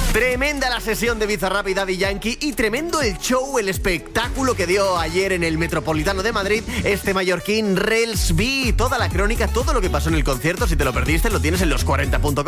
Tremenda la sesión de Bizarrap y Daddy Yankee y tremendo el show, el espectáculo que dio ayer en el Metropolitano de Madrid este mallorquín Rels B. Toda la crónica, todo lo que pasó en el concierto, si te lo perdiste, lo tienes en los40.com.